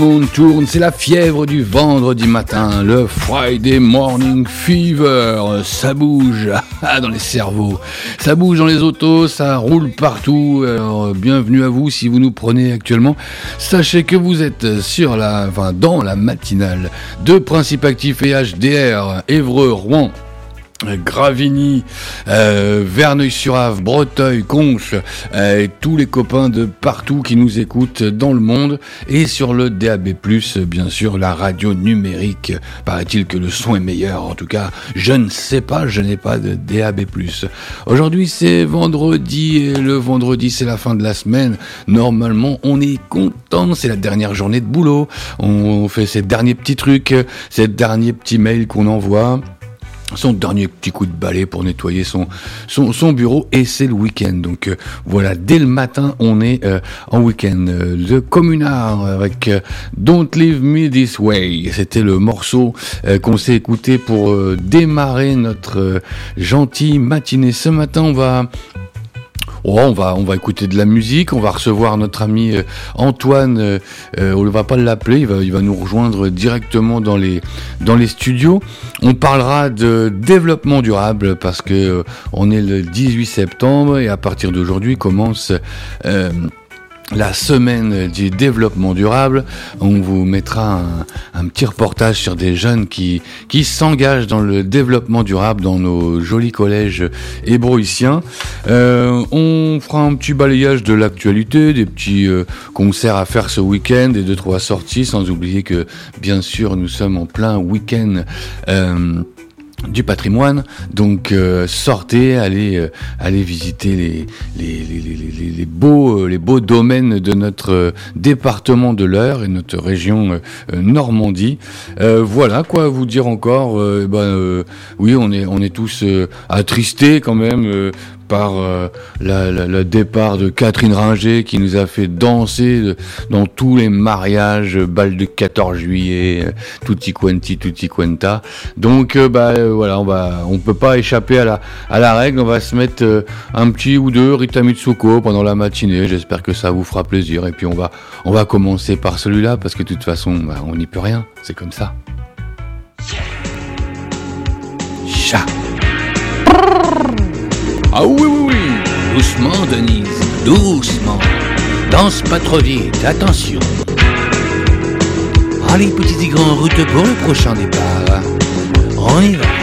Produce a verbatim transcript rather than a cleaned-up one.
On tourne, c'est la fièvre du vendredi matin, le Friday Morning Fever, ça bouge dans les cerveaux, ça bouge dans les autos, ça roule partout. Alors bienvenue à vous si vous nous prenez actuellement. Sachez que vous êtes sur la, enfin dans la matinale de Principe Actif et H D R, Évreux, Rouen, Gravigny, euh, Verneuil-sur-Avre, Breteuil, Conches, euh, tous les copains de partout qui nous écoutent dans le monde et sur le D A B plus, bien sûr, la radio numérique. Paraît-il que le son est meilleur, en tout cas, je ne sais pas, je n'ai pas de D A B plus. Aujourd'hui, c'est vendredi et le vendredi, c'est la fin de la semaine. Normalement, on est content, c'est la dernière journée de boulot. On fait ces derniers petits trucs, ces derniers petits mails qu'on envoie. Son dernier petit coup de balai pour nettoyer son son, son bureau et c'est le week-end. Donc euh, voilà, dès le matin on est euh, en week-end. Euh, le Communard avec euh, Don't Leave Me This Way. C'était le morceau euh, qu'on s'est écouté pour euh, démarrer notre euh, gentille matinée. Ce matin on va Oh, on va on va écouter de la musique, on va recevoir notre ami euh, Antoine, euh, euh, on ne va pas l'appeler, il va il va nous rejoindre directement dans les dans les studios. On parlera de développement durable parce que euh, on est le dix-huit septembre et à partir d'aujourd'hui commence euh, la semaine du développement durable. On vous mettra un, un petit reportage sur des jeunes qui qui s'engagent dans le développement durable dans nos jolis collèges hébroïciens. Euh, on fera un petit balayage de l'actualité, des petits euh, concerts à faire ce week-end et deux trois sorties, sans oublier que bien sûr nous sommes en plein week-end euh, du patrimoine, donc euh, sortez, allez, euh, allez visiter les les, les, les, les, les beaux euh, les beaux domaines de notre euh, département de l'Eure et notre région euh, Normandie. Euh, voilà quoi vous dire encore. Euh, ben euh, oui, on est on est tous euh, attristés quand même. Euh, par euh, la, la, le départ de Catherine Ringer qui nous a fait danser de, dans tous les mariages, bal du quatorze juillet, euh, tutti quanti, tutti quanta. Donc euh, bah euh, voilà, on va, on peut pas échapper à la à la règle. On va se mettre euh, un petit ou deux Rita Mitsuko pendant la matinée. J'espère que ça vous fera plaisir. Et puis on va on va commencer par celui-là parce que de toute façon, bah, on n'y peut rien. C'est comme ça. Chat. Ah oui, oui, oui. Doucement, Denise, doucement. Danse pas trop vite, attention. Allez, petits et grands, route pour le prochain départ. On y va.